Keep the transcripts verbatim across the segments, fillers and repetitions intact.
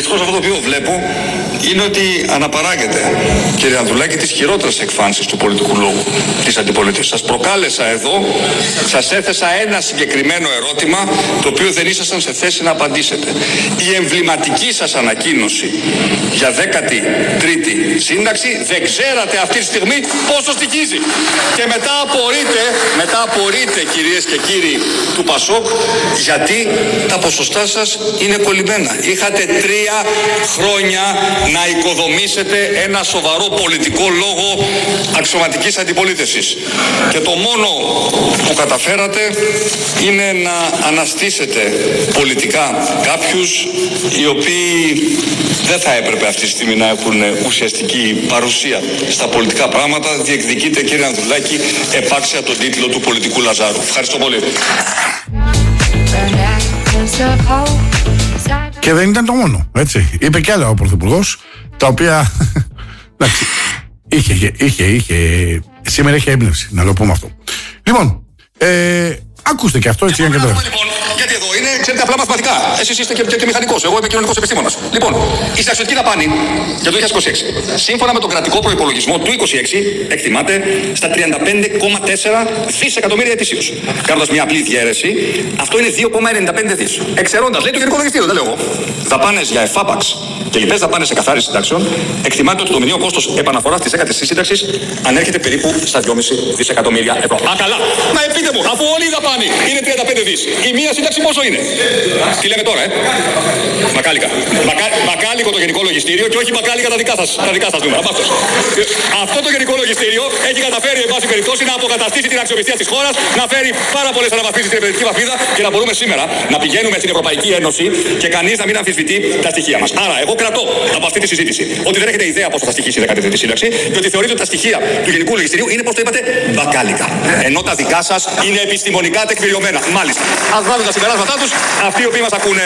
δυστυχώς αυτό το οποίο βλέπω είναι ότι αναπαράγεται, κύριε Ανδρουλάκη, τις χειρότερες εκφάνσεις του πολιτικού λόγου της αντιπολίτευσης. Σας προκάλεσα εδώ, σας έθεσα ένα συγκεκριμένο ερώτημα το οποίο δεν ήσασταν σε θέση να απαντήσετε. Η εμβληματική σας ανακοίνωση για δέκατη τρίτη σύνταξη δεν ξέρατε αυτή τη στιγμή πόσο στοιχίζει. Και μετά απορείτε, μετά απορείτε κυρίες και κύριοι του Πασόκ, γιατί τα ποσοστά σας είναι κολλημένα. Είχατε τρία χρόνια να οικοδομήσετε ένα σοβαρό πολιτικό λόγο αξιωματικής αντιπολίτευσης. Και το μόνο που καταφέρατε είναι να αναστήσετε πολιτικά κάποιους οι οποίοι δεν θα έπρεπε αυτή τη στιγμή να έχουν ουσιαστική παρουσία στα πολιτικά πράγματα. Διεκδικείτε, κύριε Ανδρουλάκη, επάξια τον τίτλο του πολιτικού Λαζάρου. Ευχαριστώ πολύ. Και δεν ήταν το μόνο, έτσι. Είπε κι άλλα ο Πρωθυπουργός, τα οποία εντάξει, είχε, είχε, είχε, είχε, σήμερα είχε έμπνευση, να το πούμε αυτό. Λοιπόν, ε, ακούστε και αυτό, έτσι για και τώρα. Γιατί εδώ είναι, ξέρετε, απλά μαθηματικά. Εσείς είστε και, και, και μηχανικός, εγώ είμαι κοινωνικός επιστήμονας. Λοιπόν, η συνταξιωτική δαπάνη για το δύο χιλιάδες είκοσι έξι, σύμφωνα με τον κρατικό προϋπολογισμό του είκοσι έξι, εκτιμάται στα τριάντα πέντε κόμμα τέσσερα δισεκατομμύρια ετησίως. Κάνοντας μια απλή διαίρεση, αυτό είναι δύο κόμμα ενενήντα πέντε δις. Εξαιρώντας, λέει το Γενικό Λογιστήριο, δεν λέω εγώ. Δαπάνες για εφάπαξ και λοιπές δαπάνες σε καθάριση συντάξεων, εκτιμάται ότι το μηνιαίο κόστος επαναφοράς της δέκατης σύνταξης ανέρχεται περίπου στα δυόμισι δισεκατομμύρια ευρώ. Α, καλά! Μα πείτε μου, αφού όλη η δαπάνη είναι τριάντα πέντε δις, η μία σύνταξη πόσο είναι? Τι λέμε τώρα, ε? Μακάλικα. Μακά, μακάλικο το Γενικό Λογιστήριο και όχι μακάλικα τα δικά σας, τα δικά σας νούμερα. Αυτό το Γενικό Λογιστήριο έχει καταφέρει, εν πάση περιπτώσει, να αποκαταστήσει την αξιοπιστία της χώρας, να φέρει πάρα πολλές αναβαθμίσεις στην επενδυτική βαθμίδα και να μπορούμε σήμερα να πηγαίνουμε στην Ευρωπαϊκή Ένωση και κανείς να μην αμφισβητεί τα στοιχεία μας. Άρα, εγώ κρατώ από αυτή τη συζήτηση ότι δεν έχετε ιδέα πόσο θα στοιχήσει η δέκατη τρίτη σύνταξη και ότι θεωρείτε ότι τα στοιχεία του Γενικού Λογιστηρίου είναι, πώς το είπατε, μπακάλικα. Ενώ τα δικά σας είναι επιστημονικά τεκμηριωμένα. Μάλιστα. Ας βγάλουν τα συμπεράσματά τους αυτοί οι οποίοι μας ακούνε.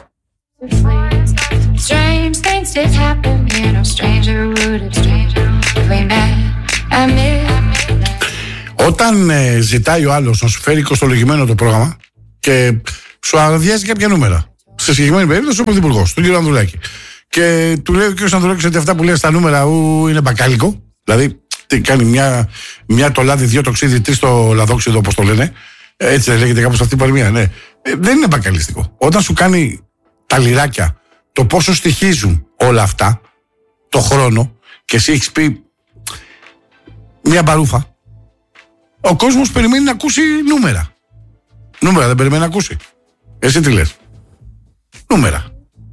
Όταν ε, ζητάει ο άλλος να σου φέρει κοστολογημένο το πρόγραμμα και σου αδειάζει κάποια νούμερα, σε συγκεκριμένη περίπτωση ο Πρωθυπουργός, τον κύριο Ανδρουλάκη, και του λέει ο κύριος Ανδρουλάκης ότι αυτά που λέει στα νούμερα ου, είναι μπακάλικο, δηλαδή τι, κάνει μια, μια το λάδι, δύο το ξύδι, τρεις το λαδόξιδο, όπως το λένε. Έτσι δεν λέγεται κάπως αυτή η παροιμία, ναι. Ε, δεν είναι μπακαλιστικό. Όταν σου κάνει τα λιράκια το πόσο στοιχίζουν όλα αυτά, το χρόνο, και εσύ έχεις πει μια μπαρούφα, ο κόσμος περιμένει να ακούσει νούμερα. Νούμερα δεν περιμένει να ακούσει. Εσύ τι λες? Νούμερα.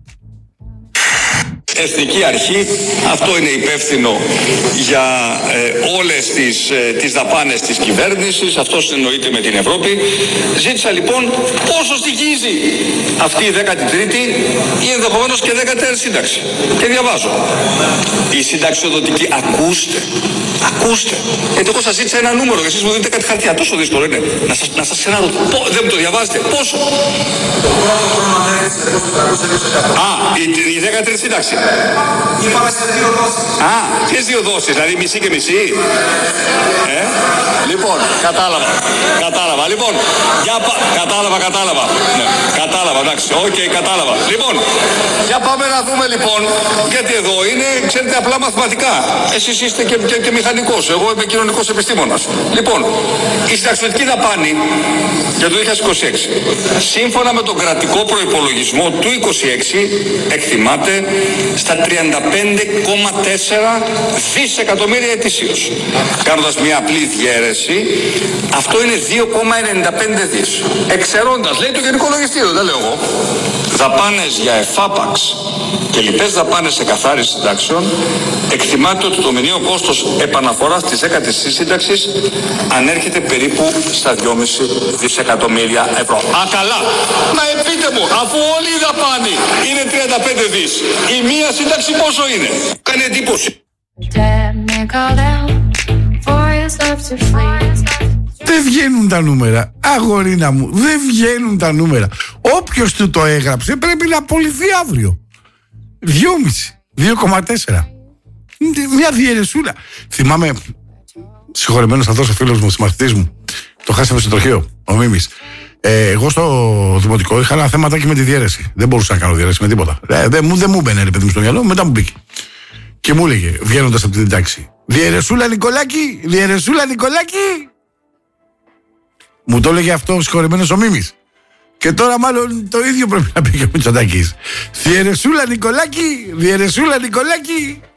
Εθνική Αρχή, αυτό είναι υπεύθυνο για ε, όλες τις, ε, τις δαπάνες της κυβέρνησης, αυτό συνεννοείται με την Ευρώπη. Ζήτησα λοιπόν πόσο στοιχίζει αυτή η δέκατη τρίτη ή ενδεχομένως και δέκατη τέταρτη σύνταξη. Και διαβάζω. Η συνταξιοδοτική, ακούστε, ακούστε. Γιατί εγώ σας ζήτησα ένα νούμερο και εσείς μου δίνετε κάτι χαρτιά, τόσο δύσκολο είναι. Να σας, να σας ξαναδώ, δεν μου το διαβάζετε, πόσο? Α, η, η δέκατη τρίτη σύνταξη. Είπαμε σε δύο δόσεις. Α, ποιες δύο δόσεις, δηλαδή μισή και μισή? Ε, λοιπόν, κατάλαβα, κατάλαβα. Λοιπόν, για πα... κατάλαβα, κατάλαβα. Ναι, κατάλαβα, εντάξει, οκ, okay, κατάλαβα. Λοιπόν, για πάμε να δούμε λοιπόν, γιατί εδώ είναι, ξέρετε, απλά μαθηματικά. Εσείς είστε και, και, και μηχανικός, εγώ είμαι κοινωνικός επιστήμονας. Λοιπόν, η συνταξιωτική δαπάνη για το δύο χιλιάδες είκοσι έξι, σύμφωνα με τον κρατικό προϋπολογισμό του είκοσι έξι, εκτιμάται στα τριάντα πέντε κόμμα τέσσερα δισεκατομμύρια ετησίως. Κάνοντας μια απλή διαίρεση, αυτό είναι δύο κόμμα ενενήντα πέντε δις. Εξαιρώντας, λέει το Γενικό Λογιστήριο, δεν λέω εγώ, δαπάνες για εφάπαξ και λοιπές δαπάνες σε καθάριση συντάξεων, εκτιμάται ότι το μηνιαίο κόστος επαναφοράς της δέκατης σύνταξης ανέρχεται περίπου στα δυόμισι δισεκατομμύρια ευρώ. Α, καλά! Μα πείτε μου, αφού όλη η δαπάνη είναι τριάντα πέντε δις, η μία σύνταξη πόσο είναι? Κάνει εντύπωση. Δεν βγαίνουν τα νούμερα, αγορίνα μου, δεν βγαίνουν τα νούμερα. Όποιος του το έγραψε πρέπει να απολυθεί αύριο. Δυόμιση, δύο κόμμα τέσσερα. Μια διαιρεσούλα. Θυμάμαι, συγχωρεμένος αυτός ο φίλος μου, συμμαθητής μου, το χάσαμε στο τροχείο, ο Μίμης. Ε, εγώ στο δημοτικό είχα ένα θέματάκι με τη διαίρεση. Δεν μπορούσα να κάνω διαίρεση με τίποτα. Ε, δεν μου, δεν μου μπαινε ρε παιδί μου στο μυαλό, μετά μου μπήκε. Και μου έλεγε, βγαίνοντας από την τάξη, Διαιρεσούλα Νικολάκη, Διαιρεσούλα Νικολάκη. Μου το έλεγε αυτό ο συγχωρεμένος ο Μίμης. Και τώρα μάλλον το ίδιο πρέπει να πει και ο Μητσοτάκης. Διαιρεσούλα Νικολάκη, Διαιρεσούλα Νικολάκη.